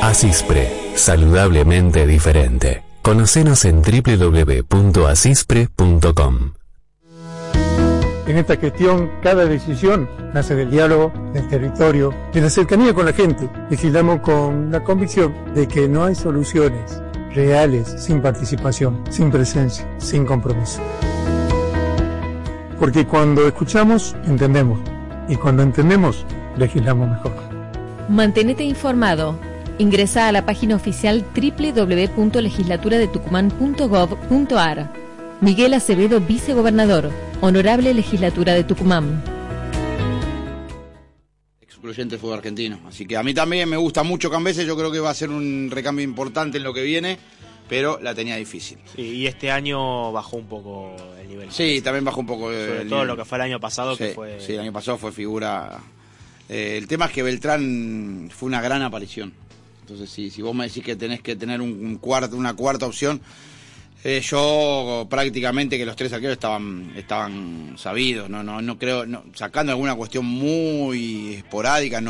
Asispre, saludablemente diferente. Conocenos en www.asispre.com. En esta gestión, cada decisión nace del diálogo, del territorio, de la cercanía con la gente. Legislamos con la convicción de que no hay soluciones reales sin participación, sin presencia, sin compromiso. Porque cuando escuchamos, entendemos. Y cuando entendemos, legislamos mejor. Mantenete informado. Ingresa a la página oficial www.legislaturadetucumán.gov.ar. Miguel Acevedo, vicegobernador. Honorable Legislatura de Tucumán. Excluyente fútbol argentino. Así que a mí también me gusta mucho Cambeses. Yo creo que va a ser un recambio importante en lo que viene, pero la tenía difícil. Sí, y este año bajó un poco el nivel. Sí, también bajó un poco el Sobre nivel. todo lo que fue el año pasado. Sí, que fue... sí, el año pasado fue figura. El tema es que Beltrán fue una gran aparición. Entonces, si vos me decís que tenés que tener una cuarta opción, yo prácticamente que los tres arqueros estaban sabidos. No creo, sacando alguna cuestión muy esporádica, no.